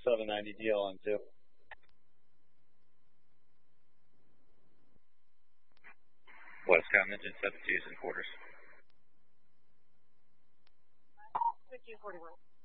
790 DLN2. Westbound engine 72s and quarters. 1541.